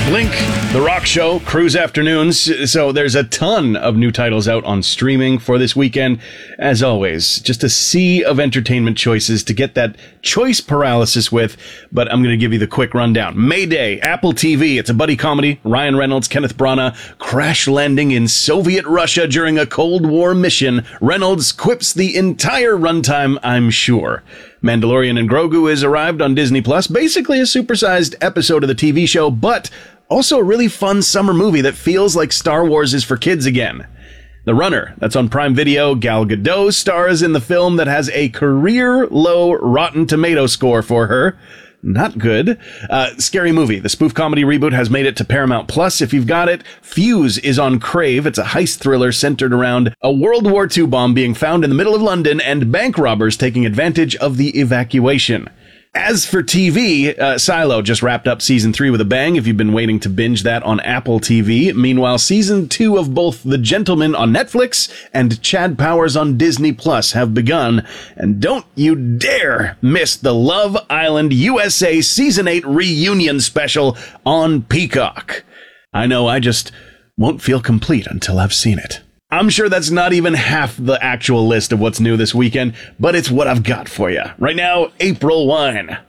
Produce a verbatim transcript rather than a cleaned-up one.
Blink, The Rock Show, Cruise Afternoons. So there's a ton of new titles out on streaming for this weekend. As always, just a sea of entertainment choices to get that choice paralysis with, but I'm going to give you the quick rundown. Mayday, Apple T V. It's a buddy comedy. Ryan Reynolds, Kenneth Branagh, crash landing in Soviet Russia during a Cold War mission. Reynolds quips the entire runtime, I'm sure. Mandalorian and Grogu has arrived on Disney Plus, basically a supersized episode of the T V show, but also a really fun summer movie that feels like Star Wars is for kids again. The Runner, that's on Prime Video. Gal Gadot stars in the film that has a career-low Rotten Tomato score for her. Not good. Uh, Scary Movie, the spoof comedy reboot, has made it to Paramount Plus if you've got it. Fuse is on Crave. It's a heist thriller centered around a World War Two bomb being found in the middle of London and bank robbers taking advantage of the evacuation. As for T V, uh, Silo just wrapped up season three with a bang if you've been waiting to binge that on Apple T V. Meanwhile, season two of both The Gentleman on Netflix and Chad Powers on Disney Plus have begun. And don't you dare miss the Love Island U S A season eight reunion special on Peacock. I know, I just won't feel complete until I've seen it. I'm sure that's not even half the actual list of what's new this weekend, but it's what I've got for you. Right now, April wine.